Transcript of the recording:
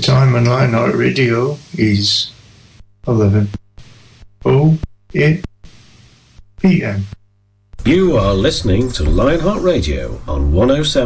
time on Lionheart Radio is 11:08 p.m. You are listening to Lionheart Radio on 107.